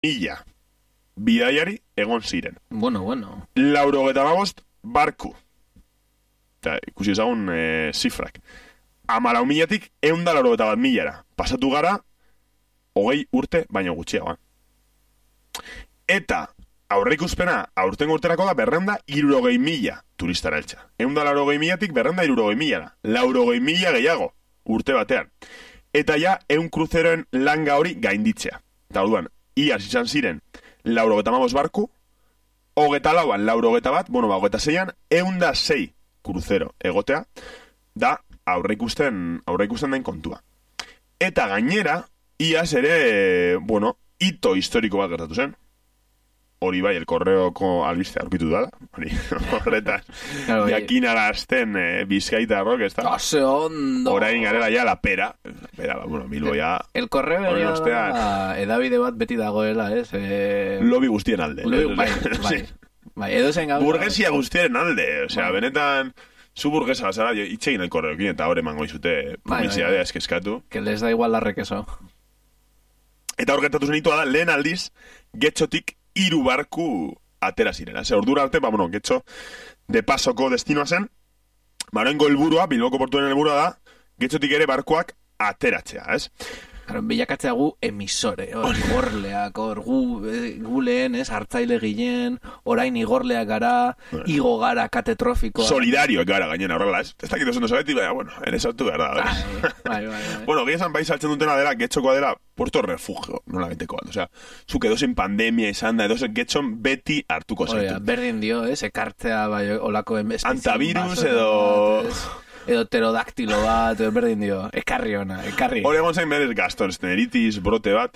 mila bidaiari egon ziren. Bueno. 85 barku. Eta ikusi ezagun zifrak. 14.000-tik 181.000-ara. Pasatu gara 20 urte baino gutxiagoan. Eta aurreikuspena aurtengo urterako da 260.000 turistara heltza. 180.000-tik 260.000-ara. 80.000 gehiago urte batean. Eta ja 100 kruzeroen langa hori gainditzea. Eta orduan, iaz izan ziren 85 barku, 24an 81, 26an 106 kruzero egotea, da aurreikusten den kontua. Eta gainera, iaz ere, hito historiko bat gertatu zen. Hori bai, el correoko albiste aurkitu dala. Horretan, jakinarazten Bizkaitarrok, ez da? Kase ondo! Orain garela ja la pera. Bilbo ja... El correo edabide bat beti dagoela, ez? Lobi guztien alde. Bai, edo zen gauza. Burgesia guztien alde. Osea, benetan... Zu burgesa bazara, itxegin el correokin eta hori emango izute publizidadea eskeskatu. Que les da igual la requeso. Eta hor gertatu zen hitua da, lehen aldiz, Getxotik 3 barku atera zirela. Ordura arte, Getxo de pasoko destinoa zen, oraingo helburua, Bilboko portuaren helburua da, Getxotik ere barkuak ateratzea, ez? Bilakatzea gu emisore, igorleak, gu lehen, hartzaile ginen, orain igorleak gara, igo gara katetrofikoa. Solidarioak gara gainen horrela, ez? Ez dakit oso zabeti, baina, ere sartu behar da. Bai. Gehizan bai saltzen dutena dela, Getxokoa dela, puerto refugio, nola beteko bat. Osea, zuk edozen pandemia izan da, edozen Getxon beti hartuko zaitu. Berdin dio, ekartzea, bai, olako antavirus edo pterodaktilo bat, edo berdin dio, ekarri ona. Hori egon zain berez gastroenteritis brote bat,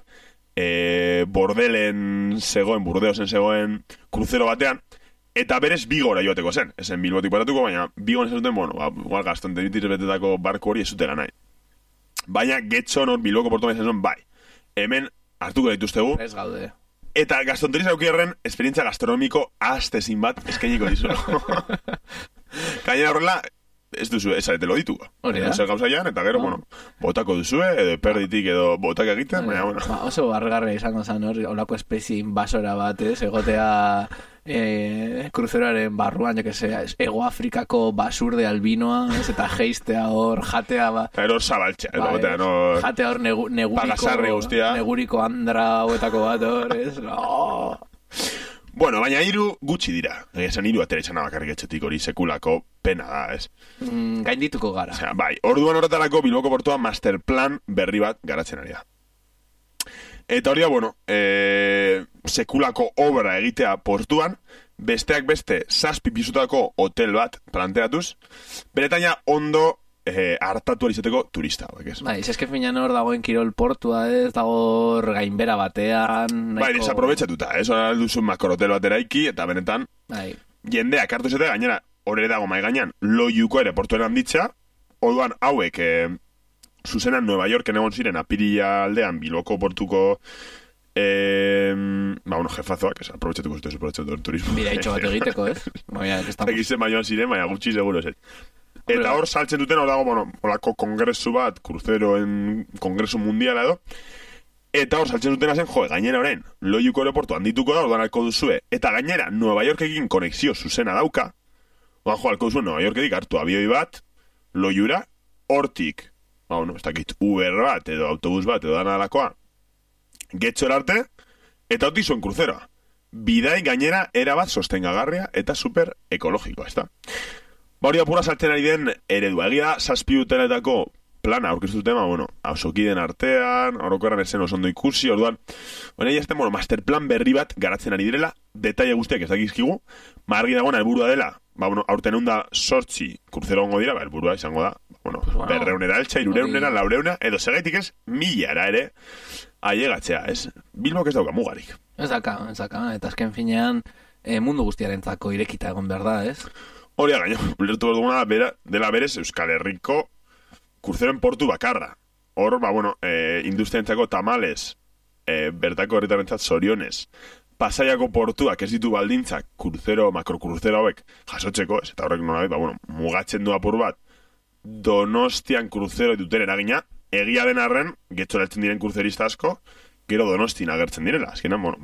Bordelen zegoen, Burdeosen zegoen kruzero batean, eta berez Bigora joateko zen. Ezen Bilbotik paratuko, baina Bigon esan duten, igual gastroenteritis betetako barko hori ez zutela nahi. Baina Getxon hor Bilboko portuan izan zuen, bai. Hemen hartuko dituztegu. Ez gaude. Eta gastroenteritis aukierren esperientzia gastronomiko astezin bat eskainiko dizu. Gainera horrela, ez duzu, ez arete lo dituko. Zer gauza jan, eta gero, botako duzue, edo perditik, edo botak egiten, baina, oso bargarria izango zen hor, olako espezie invasora bat, egotea kruzeroaren barruan, Ego Afrikako basurde albinoa, eta geistea hor, jatea ba... Eta hor zabaltxa, jatea hor neguriko andra hauetako bat hor, ez? Bueno, baina 3 gutxi dira. Esan 3 atera izan abakarrik Getxotik hori sekulako pena da, ez? Gaindituko gara. Osea, bai, orduan horretarako Bilboko portua masterplan berri bat garatzen ari da. Eta hori da, sekulako obra egitea portuan, besteak beste 7 pisutako hotel bat planteatuz, beretan ja ondo hartatu izateko turista hauek, ez? Bai, eske finan hor dagoen kirol portua, ez? Dago gainbera batean... Bai, desaprovechatuta, ez? Hora duzu makrohotel bat eraiki, eta benetan... Bai. Jendeak hartu izatea, gainera, hor ere dago mai gainean, Loiuko ere portuen handitza, orduan hauek, zuzenan Nueva Yorken egon ziren, Apirila aldean, Bilboko portuko... jefazoak, ez, aprobetxatuko zuten turismo. Bira, itxo bat egiteko, ez? Egize maioan ziren, baina gutxi seguro, ez. Eta hor saltzen duten, hor dago, holako kongresu bat, kruzeroen kongresu mundiala edo, eta hor saltzen dutena zen, gainera orain, Loiuko aeroportu handituko da, orduan alko duzue, eta gainera, Nueva Yorkekin konexio zuzena dauka, orduan alko duzue Nueva Yorketik hartu abioi bat, Loiura, hortik, ez dakit, Uber bat, edo autobus bat, edo dana dalakoa, Getxora arte, eta hortik zuen kruzeroa. Bidai gainera erabat sostengagarria eta super ekologikoa, ez da? Hori apura saltzen ari den eredua. Egia 7 uteletako plana aurkeztu dutema, hausokiden artean, orokorran esen oso ondo ikusi, orduan, masterplan berri bat garatzen ari direla, detaile guztiak ez dakizkigu, argi dagoena helburua dela, aurten eunda 8 kruzero ongo dira, helburua izango da, 200 eltsa, 300, 400, edo segaitik ez, 1000 ere, ailegatzea, ez? Bilbok ez dauka mugarik. Ez daka, eta azken finean, mundu guztiarentzako irekita egon behar da, ez? Hori da, gaino, ulertu duguna dela berez Euskal Herriko kruzeroen portu bakarra. Hor, industriarentzako tamales, bertako herritarentzat zorionez, Pasaiako portuak ez ditu baldintzak makrokruzero hauek jasotzeko, ez, eta horrek nolabait, mugatzen du apur bat, Donostian kruzero duten eragina, egia den arren, Getxora heltzen diren kruzerista asko, gero Donostin agertzen direla. Azkenan, bueno,